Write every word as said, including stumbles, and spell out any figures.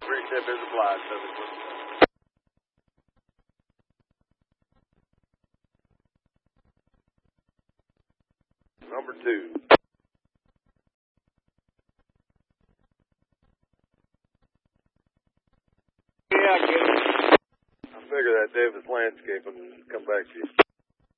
Tip is applied, seven twenty. Number two. Yeah, I get it. I figure that Davis Landscaping will come back to you.